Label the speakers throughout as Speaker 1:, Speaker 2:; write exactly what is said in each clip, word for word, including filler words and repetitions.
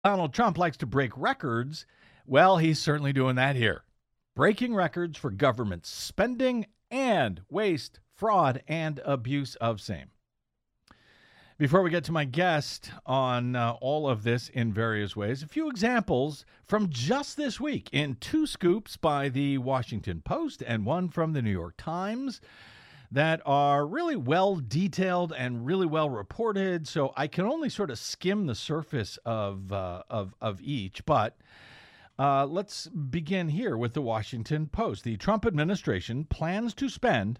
Speaker 1: Donald Trump likes to break records. Well, he's certainly doing that here. Breaking records for government spending and waste, fraud, and abuse of same. Before we get to my guest on uh, all of this in various ways, a few examples from just this week in two scoops by the Washington Post and one from the New York Times that are really well detailed and really well reported. So I can only sort of skim the surface of uh, of of each. But uh, let's begin here with the Washington Post. The Trump administration plans to spend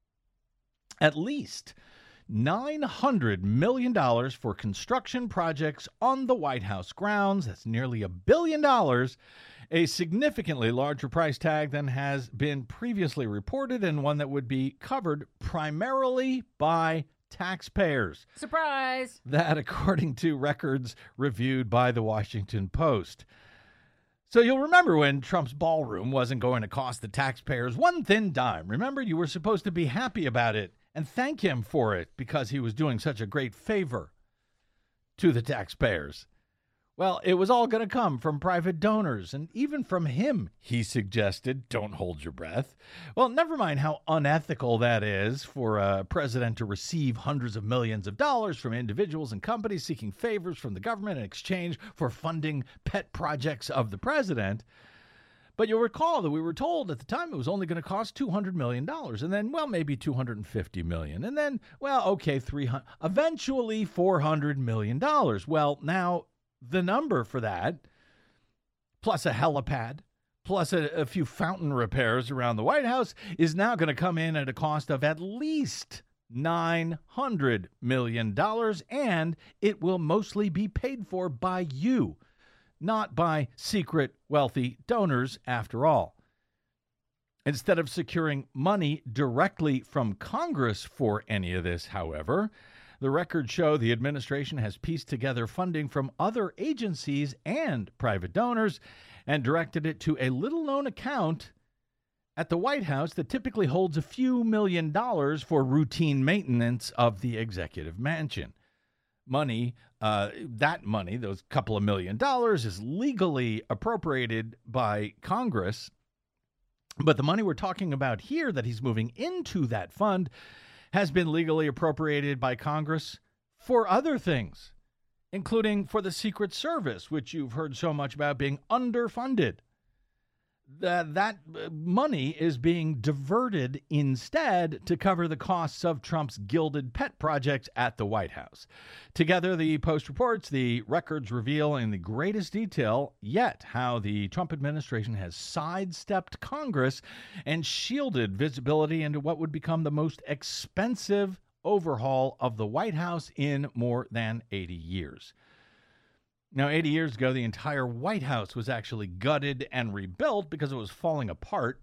Speaker 1: at least nine hundred million dollars for construction projects on the White House grounds. That's nearly a billion dollars, a significantly larger price tag than has been previously reported, and one that would be covered primarily by taxpayers.
Speaker 2: Surprise!
Speaker 1: That, according to records reviewed by the Washington Post. So you'll remember when Trump's ballroom wasn't going to cost the taxpayers one thin dime. Remember, you were supposed to be happy about it and thank him for it because he was doing such a great favor to the taxpayers. Well, it was all going to come from private donors, and even from him, he suggested, don't hold your breath. Well, never mind how unethical that is for a president to receive hundreds of millions of dollars from individuals and companies seeking favors from the government in exchange for funding pet projects of the president. But you'll recall that we were told at the time it was only going to cost two hundred million dollars, and then, well, maybe two hundred fifty million dollars, and then, well, okay, three hundred, eventually four hundred million dollars. Well, now the number for that, plus a helipad, plus a, a few fountain repairs around the White House, is now going to come in at a cost of at least nine hundred million dollars, and it will mostly be paid for by you, not by secret wealthy donors after all. Instead of securing money directly from Congress for any of this, however, the records show the administration has pieced together funding from other agencies and private donors and directed it to a little-known account at the White House that typically holds a few million dollars for routine maintenance of the executive mansion. Money, uh, that money, those couple of million dollars, is legally appropriated by Congress. But the money we're talking about here that he's moving into that fund has been legally appropriated by Congress for other things, including for the Secret Service, which you've heard so much about being underfunded. That that money is being diverted instead to cover the costs of Trump's gilded pet projects at the White House. Together, the Post reports, the records reveal in the greatest detail yet how the Trump administration has sidestepped Congress and shielded visibility into what would become the most expensive overhaul of the White House in more than eighty years. Now, eighty years ago, the entire White House was actually gutted and rebuilt because it was falling apart.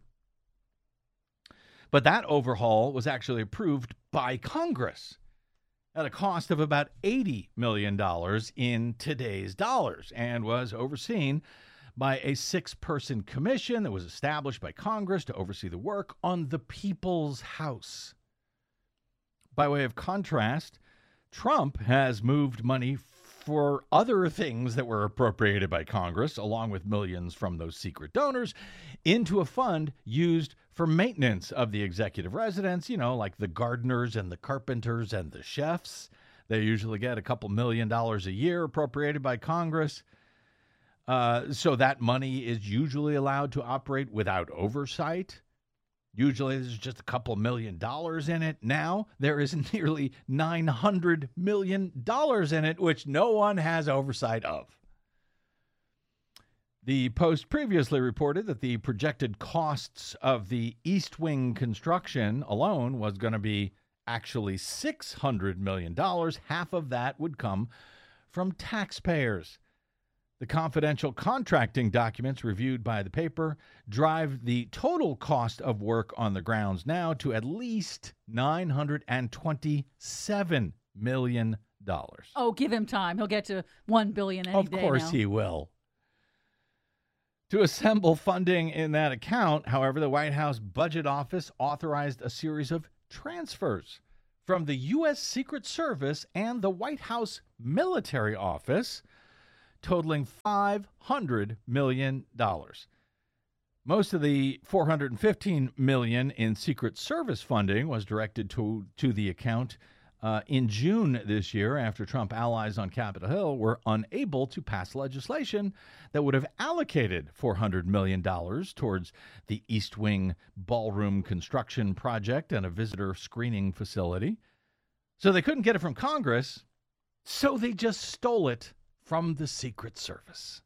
Speaker 1: But that overhaul was actually approved by Congress at a cost of about eighty million dollars in today's dollars and was overseen by a six-person commission that was established by Congress to oversee the work on the People's House. By way of contrast, Trump has moved money for other things that were appropriated by Congress, along with millions from those secret donors, into a fund used for maintenance of the executive residence, you know, like the gardeners and the carpenters and the chefs. They usually get a couple million dollars a year appropriated by Congress. Uh, so that money is usually allowed to operate without oversight. Usually there's just a couple million dollars in it. Now there is nearly nine hundred million dollars in it, which no one has oversight of. The Post previously reported that the projected costs of the East Wing construction alone was going to be actually six hundred million dollars. Half of that would come from taxpayers. The confidential contracting documents reviewed by the paper drive the total cost of work on the grounds now to at least nine hundred twenty-seven million dollars.
Speaker 2: Oh, give him time. He'll get to one billion dollars any day
Speaker 1: Of course
Speaker 2: now.
Speaker 1: he will. To assemble funding in that account, however, the White House Budget Office authorized a series of transfers from the U S Secret Service and the White House Military Office totaling five hundred million dollars. Most of the four hundred fifteen million dollars in Secret Service funding was directed to, to the account uh, in June this year after Trump allies on Capitol Hill were unable to pass legislation that would have allocated four hundred million dollars towards the East Wing ballroom construction project and a visitor screening facility. So they couldn't get it from Congress, so they just stole it from the Secret Service.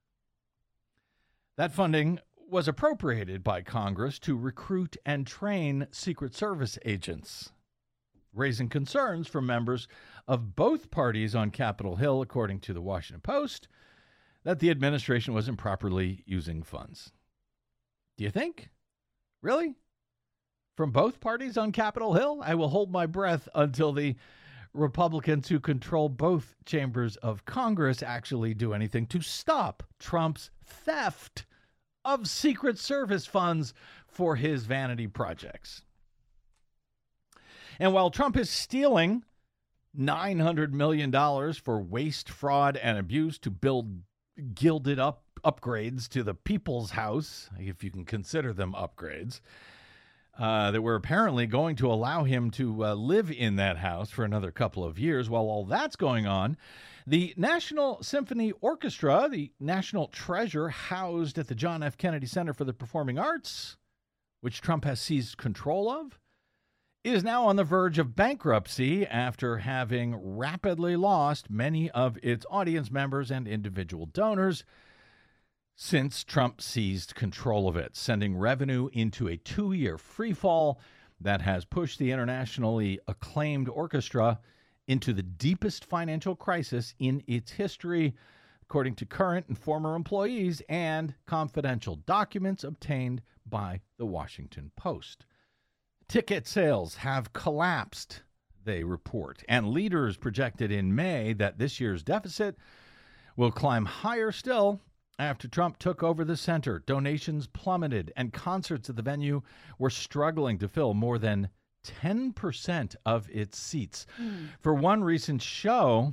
Speaker 1: That funding was appropriated by Congress to recruit and train Secret Service agents, raising concerns from members of both parties on Capitol Hill, according to the Washington Post, that the administration wasn't properly using funds. Do you think? Really? From both parties on Capitol Hill? I will hold my breath until the Republicans who control both chambers of Congress actually do anything to stop Trump's theft of Secret Service funds for his vanity projects. And while Trump is stealing nine hundred million dollars for waste, fraud, and abuse to build gilded up upgrades to the People's House, if you can consider them upgrades, uh, that were apparently going to allow him to uh, live in that house for another couple of years. While all that's going on, the National Symphony Orchestra, the national treasure housed at the John F. Kennedy Center for the Performing Arts, which Trump has seized control of, is now on the verge of bankruptcy after having rapidly lost many of its audience members and individual donors since Trump seized control of it, sending revenue into a two-year freefall that has pushed the internationally acclaimed orchestra into the deepest financial crisis in its history, according to current and former employees and confidential documents obtained by the Washington Post. Ticket sales have collapsed, they report, and leaders projected in May that this year's deficit will climb higher still after Trump took over the center. Donations plummeted, and concerts at the venue were struggling to fill more than ten percent of its seats. Mm. For one recent show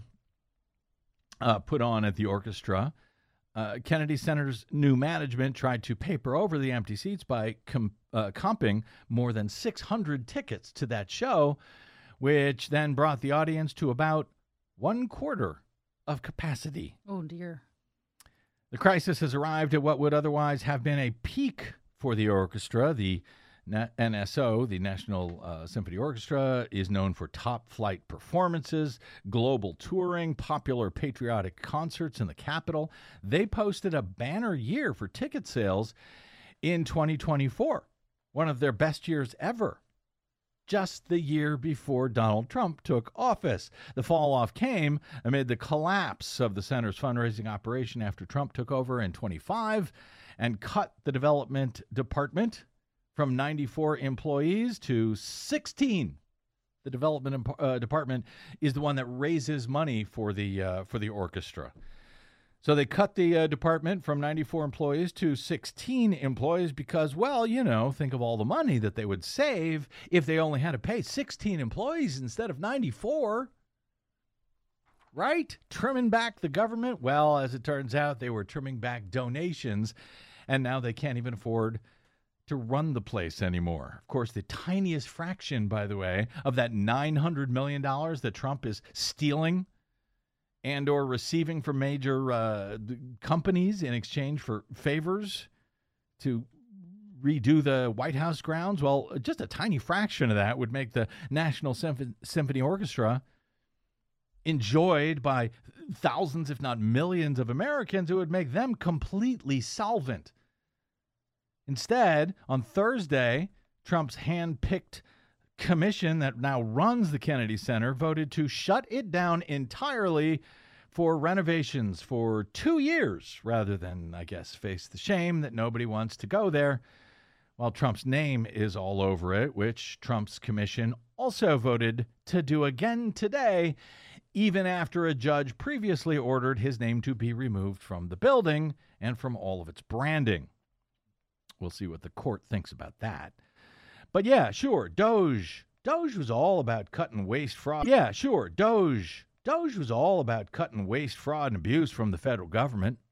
Speaker 1: uh, put on at the orchestra, uh, Kennedy Center's new management tried to paper over the empty seats by com- uh, comping more than six hundred tickets to that show, which then brought the audience to about one quarter of capacity.
Speaker 2: Oh, dear.
Speaker 1: The crisis has arrived at what would otherwise have been a peak for the orchestra. The N S O, the National uh, Symphony Orchestra, is known for top-flight performances, global touring, popular patriotic concerts in the Capitol. They posted a banner year for ticket sales in twenty twenty-four, one of their best years ever, just the year before Donald Trump took office. The fall-off came amid the collapse of the center's fundraising operation after Trump took over in twenty-five and cut the development department from ninety-four employees to sixteen. The development uh, department is the one that raises money for the uh, for the orchestra. So they cut the uh, department from ninety-four employees to sixteen employees because, well, you know, think of all the money that they would save if they only had to pay sixteen employees instead of ninety-four. Right? Trimming back the government. Well, as it turns out, they were trimming back donations, and now they can't even afford to run the place anymore. Of course, the tiniest fraction, by the way, of that nine hundred million dollars that Trump is stealing and or receiving from major uh, companies in exchange for favors to redo the White House grounds, well, just a tiny fraction of that would make the National Symph- Symphony Orchestra enjoyed by thousands, if not millions, of Americans. It would make them completely solvent. Instead, on Thursday, Trump's hand-picked commission that now runs the Kennedy Center voted to shut it down entirely for renovations for two years rather than, I guess, face the shame that nobody wants to go there, while Trump's name is all over it, which Trump's commission also voted to do again today, even after a judge previously ordered his name to be removed from the building and from all of its branding. We'll see what the court thinks about that. But yeah, sure, Doge. Doge was all about cutting waste fraud. Yeah, sure, Doge. Doge was all about cutting waste, fraud, and abuse from the federal government.